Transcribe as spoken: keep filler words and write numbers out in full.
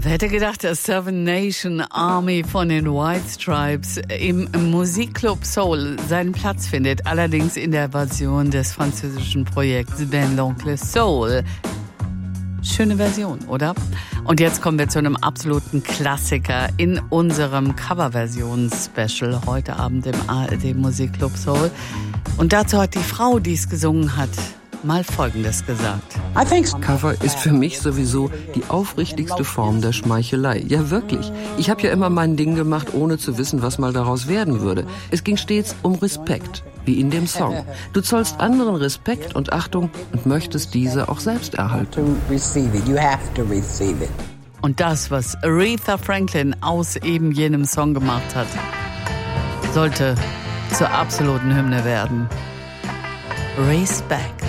Wer hätte gedacht, dass Seven Nation Army von den White Stripes im Musikclub Soul seinen Platz findet, allerdings in der Version des französischen Projekts Ben l'Oncle Soul. Schöne Version, oder? Und jetzt kommen wir zu einem absoluten Klassiker in unserem Coverversions-Special heute Abend im A R D Musikclub Soul. Und dazu hat die Frau, die es gesungen hat, mal Folgendes gesagt. Cover ist für mich sowieso die aufrichtigste Form der Schmeichelei. Ja, wirklich. Ich habe ja immer mein Ding gemacht, ohne zu wissen, was mal daraus werden würde. Es ging stets um Respekt, wie in dem Song. Du zollst anderen Respekt und Achtung und möchtest diese auch selbst erhalten. Und das, was Aretha Franklin aus eben jenem Song gemacht hat, sollte zur absoluten Hymne werden. Respect.